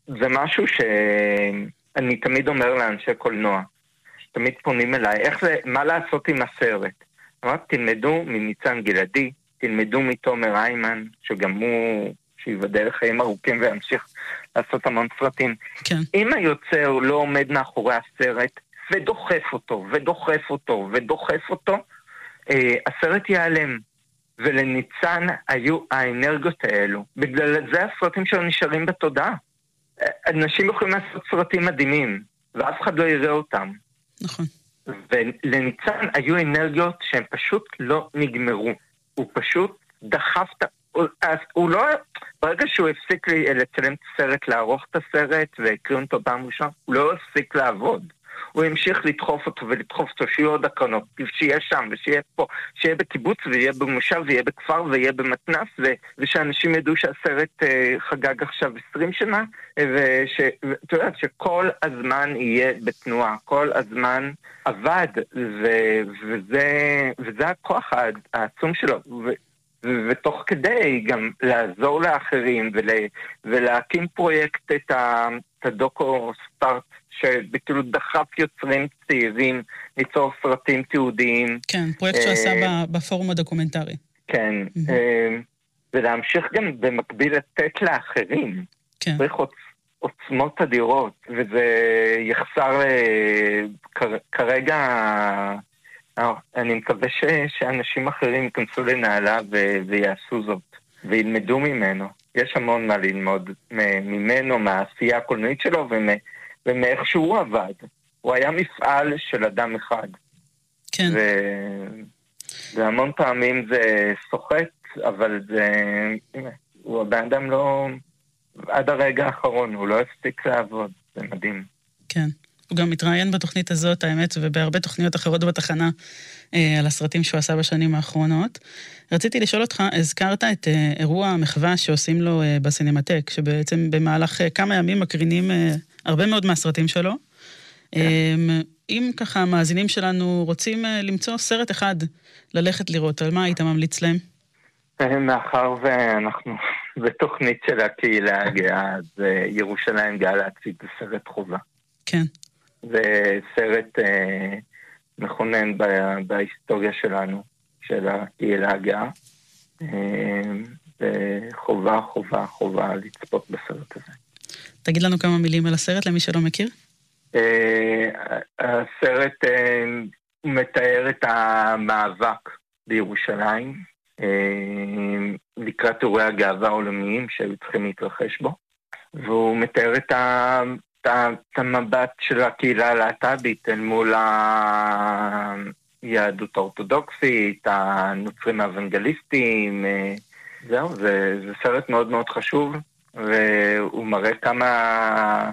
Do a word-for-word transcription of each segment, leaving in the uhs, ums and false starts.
זה משהו שאני תמיד אומר לאנשי קולנוע, תמיד פונים אליי, איך זה, מה לעשות עם הסרט? אמרתי, תלמדו מניצן גלעדי, תלמדו מתומר איימן, שגם הוא, שיבדל לחיים ארוכים וימשיך לעשות המון סרטים. כן. אם היוצר לא עומד מאחורי הסרט, ודוחף אותו, ודוחף אותו, ודוחף אותו, אה, הסרט ייעלם. ולניצן היו האנרגיות האלו. בגלל זה הסרטים שלו נשארים בתודעה. אנשים יכולים לעשות סרטים מדהימים, ואף אחד לא יראה אותם. נכון. ולניצן היו אנרגיות שהן פשוט לא נגמרו. הוא פשוט דחף, הוא, הוא לא, ברגע שהוא הפסיק לצלם את הסרט, לערוך את הסרט, והקריאו אותו פעם ראשונה, הוא לא הפסיק לעבוד. הוא המשיך לדחוף אותו ולדחוף אותו, שיהיה עוד הקרנות, שיהיה שם ושיהיה פה, שיהיה בקיבוץ ויהיה במושב ויהיה בכפר ויהיה במתנס, ו- ושאנשים ידעו שהסרט uh, חגג עכשיו עשרים שנה, ואתה יודע שכל הזמן יהיה בתנועה, כל הזמן עבד, ו- וזה, וזה הכוח העצום שלו, ו- ו- ותוך כדי גם לעזור לאחרים ול- ולהקים פרויקט את, ה- את הדוקו סטארט, שבתלו דחף יוצרים צעירים ליצור סרטים תיעודיים. כן, פרויקט שהוא עשה בפורום הדוקומנטרי. כן, ולהמשיך גם במקביל לתת לאחרים. כן. צריך עוצמות אדירות, וזה יחסר כרגע, אני מקווה שאנשים אחרים ייכנסו לנעלה ויעשו זאת, וילמדו ממנו. יש המון מה ללמוד ממנו, מהעשייה הקולנועית שלו, ומ... ומאיך שהוא עבד. הוא היה מפעל של אדם אחד. כן. ו... והמון פעמים זה סוחט, אבל זה... הוא הבן אדם לא... עד הרגע האחרון, הוא לא הפסיק לעבוד. זה מדהים. כן. הוא גם מתראיין בתוכנית הזאת, האמת, ובהרבה תוכניות אחרות בתחנה, אה, על הסרטים שהוא עשה בשנים האחרונות. רציתי לשאול אותך, הזכרת את אה, אירוע המחווה שעושים לו אה, בסינמטק, שבעצם במהלך אה, כמה ימים מקרינים אה, הרבה מאוד מהסרטים שלו. כן. אה, אם ככה המאזינים שלנו רוצים אה, למצוא סרט אחד ללכת לראות, על מה היית ממליץ להם? מאחר ואנחנו בתוכנית של הקהילה הגאה, אז אה, ירושלים גאה להציג בסרט חובה. כן. זה סרט אה, מכונן בה, בהיסטוריה שלנו, של הקהילה הגאה. אה, וחובה, חובה, חובה לצפות בסרט הזה. תגיד לנו כמה מילים על הסרט, למי שלא מכיר. אה, הסרט אה, מתאר את המאבק בירושלים, אה, לקראת אירועי הגאווה העולמיים שהיו צריכים להתרחש בו, והוא מתאר את ה... את המבט של הקהילה הלהט"בית אל מול היהדות האורתודוקסית, הנוצרים האוונגליסטים, זהו, זה, זה סרט מאוד מאוד חשוב, והוא מראה כמה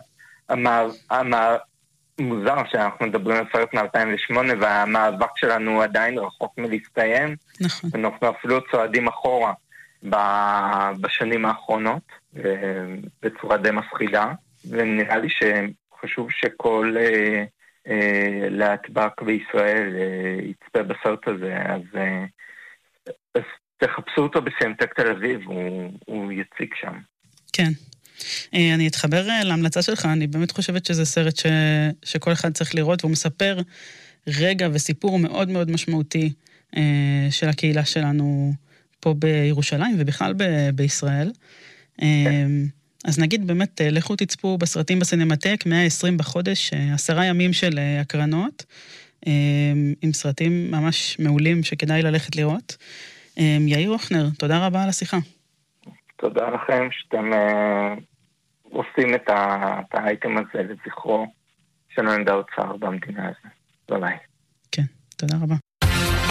מוזר שאנחנו מדברים על סרט מ-אלפיים ושמונה, והמאבק שלנו עדיין רחוק מלהסתיים, נכון. ואנחנו אפילו צועדים אחורה בשנים האחרונות, בצורה די מפחידה. ונראה לי שחשוב שכל אה, אה, להטבק בישראל אה, יצפה בסרט הזה, אז, אה, אז תחפשו אותו בסינמטק תל אביב, הוא, הוא יציג שם. כן. אה, אני אתחבר אה, להמלצה שלך, אני באמת חושבת שזה סרט ש, שכל אחד צריך לראות, והוא מספר רגע וסיפור מאוד מאוד משמעותי אה, של הקהילה שלנו פה בירושלים, ובכלל ב, בישראל. אה, כן. אז נגיד באמת, לכו תצפו בסרטים בסינמטק, מאה ועשרים בחודש, עשרה ימים של הקרנות, עם סרטים ממש מעולים שכדאי ללכת לראות. יאיר הוכנר, תודה רבה על השיחה. תודה לכם שאתם עושים את האייטם הזה לזכרו של נענדה אוצר במדינה הזאת. ביי. כן, תודה רבה.